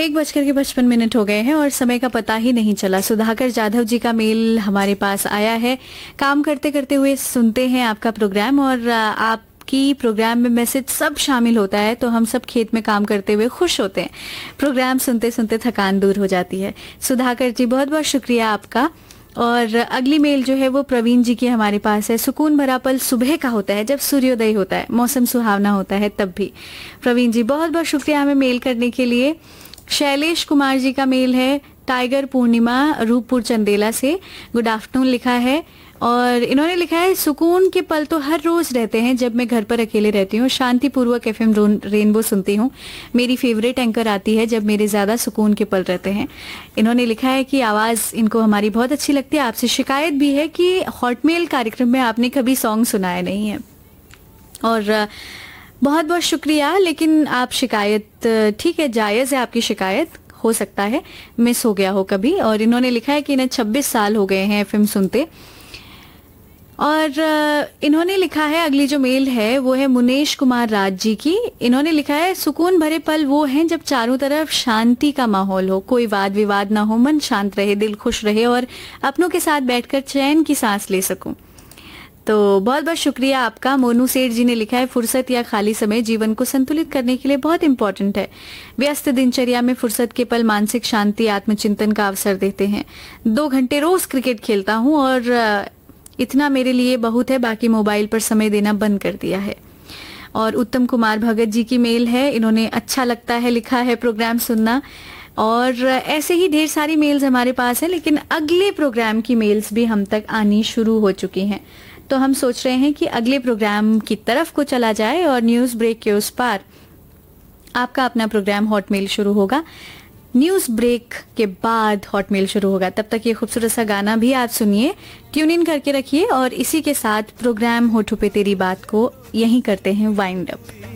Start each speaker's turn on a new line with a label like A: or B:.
A: 1:55 हो गए हैं और समय का पता ही नहीं चला। सुधाकर जाधव जी का मेल हमारे पास आया है। काम करते करते हुए सुनते हैं आपका प्रोग्राम और आपकी प्रोग्राम में मैसेज सब शामिल होता है तो हम सब खेत में काम करते हुए खुश होते हैं। प्रोग्राम सुनते सुनते थकान दूर हो जाती है। सुधाकर जी बहुत बहुत शुक्रिया आपका। और अगली मेल जो है वो प्रवीण जी की हमारे पास है। सुकून भरा पल सुबह का होता है जब सूर्योदय होता है, मौसम सुहावना होता है तब भी। प्रवीण जी बहुत बहुत शुक्रिया हमें मेल करने के लिए। शैलेश कुमार जी का मेल है टाइगर पूर्णिमा रूपपुर चंदेला से। गुड आफ्टरनून लिखा है और इन्होंने लिखा है सुकून के पल तो हर रोज रहते हैं जब मैं घर पर अकेले रहती हूँ, शांतिपूर्वक एफएम रेनबो सुनती हूँ। मेरी फेवरेट एंकर आती है जब मेरे ज्यादा सुकून के पल रहते हैं। इन्होंने लिखा है कि आवाज इनको हमारी बहुत अच्छी लगती है। आपसे शिकायत भी है कि हॉटमेल कार्यक्रम में आपने कभी सॉन्ग सुनाया नहीं है। और बहुत बहुत शुक्रिया, लेकिन आप शिकायत ठीक है, जायज़ है आपकी शिकायत, हो सकता है मिस हो गया हो कभी। और इन्होंने लिखा है कि इन्हें 26 साल हो गए हैं एफएम सुनते। और इन्होंने लिखा है अगली जो मेल है वो है मुनेश कुमार राज जी की। इन्होंने लिखा है सुकून भरे पल वो हैं जब चारों तरफ शांति का माहौल हो, कोई वाद विवाद ना हो, मन शांत रहे, दिल खुश रहे और अपनों के साथ बैठकर चैन की सांस ले सकूं। तो बहुत बहुत शुक्रिया आपका। मोनू सेठ जी ने लिखा है फुर्सत या खाली समय जीवन को संतुलित करने के लिए बहुत इंपॉर्टेंट है। व्यस्त दिनचर्या में फुर्सत के पल मानसिक शांति, आत्मचिंतन का अवसर देते हैं। 2 घंटे रोज क्रिकेट खेलता हूँ और इतना मेरे लिए बहुत है, बाकी मोबाइल पर समय देना बंद कर दिया है। और उत्तम कुमार भगत जी की मेल है। इन्होंने अच्छा लगता है लिखा है प्रोग्राम सुनना। और ऐसे ही ढेर सारी मेल्स हमारे पास है, लेकिन अगले प्रोग्राम की मेल्स भी हम तक आनी शुरू हो चुकी हैं। तो हम सोच रहे हैं कि अगले प्रोग्राम की तरफ को चला जाए और न्यूज ब्रेक के उस पार आपका अपना प्रोग्राम हॉटमेल शुरू होगा। न्यूज ब्रेक के बाद हॉटमेल शुरू होगा। तब तक ये खूबसूरत सा गाना भी आप सुनिए, ट्यून इन करके रखिए और इसी के साथ प्रोग्राम होठों पे तेरी बात को यहीं करते हैं वाइंड अप।